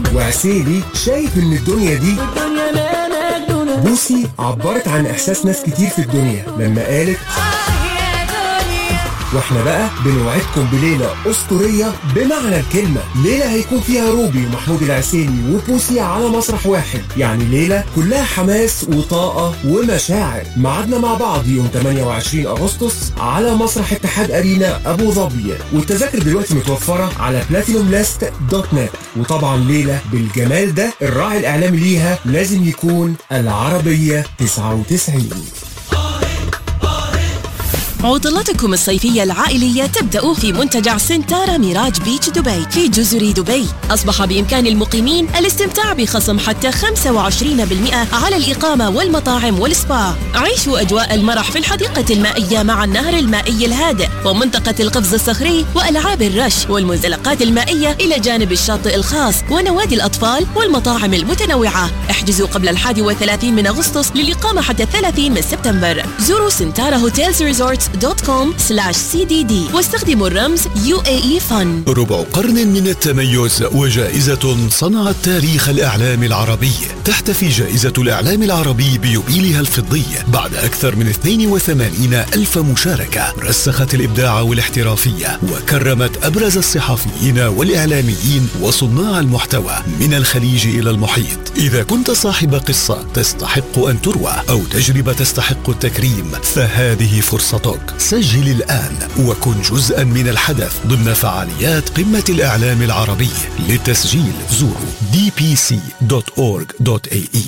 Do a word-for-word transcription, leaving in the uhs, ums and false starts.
وعسيلي شايف ان الدنيا دي بوسي عبرت عن احساس ناس كتير في الدنيا لما قالت واحنا بقى بنوعدكم بليلة أسطورية بمعنى الكلمة. ليلة هيكون فيها روبي ومحمود العسيلي وبوسي على مسرح واحد، يعني ليلة كلها حماس وطاقة ومشاعر. ميعادنا مع بعض يوم ثمانية وعشرين أغسطس على مسرح اتحاد أرينا أبو ظبي، والتذاكر دلوقتي متوفرة على بلاتينوم لاست دوت نت. وطبعا ليلة بالجمال ده الراعي الإعلامي ليها لازم يكون العربية تسعة وتسعين. عطلاتكم الصيفية العائلية تبدأ في منتجع سنتارا ميراج بيتش دبي في جزر دبي. أصبح بإمكان المقيمين الاستمتاع بخصم حتى خمسة وعشرين بالمئة على الإقامة والمطاعم والسبا. عيشوا أجواء المرح في الحديقة المائية مع النهر المائي الهادئ ومنطقة القفز الصخري وألعاب الرش والمنزلقات المائية إلى جانب الشاطئ الخاص ونوادي الأطفال والمطاعم المتنوعة. احجزوا قبل الحادي والثلاثين من أغسطس للإقامة حتى الثلاثين من سبتمبر. زوروا سنتارا هوتيلز ريزورتس دوت كوم سلاش سي دي دي واستخدموا الرمز يو اي اي فن. ربع قرن من التميز وجائزة صنعت تاريخ الإعلام العربي. تحتفي جائزة الإعلام العربي بيوبيلها الفضي بعد أكثر من اثنين وثمانين ألف مشاركة. رسخت الإبداع والاحترافية وكرمت أبرز الصحفيين والإعلاميين وصناع المحتوى من الخليج إلى المحيط. إذا كنت صاحب قصة تستحق أن تروى أو تجربة تستحق التكريم فهذه فرصتك. سجل الآن وكن جزءا من الحدث ضمن فعاليات قمة الإعلام العربي. للتسجيل زوروا دي بي سي دوت أورج دوت إيه إي.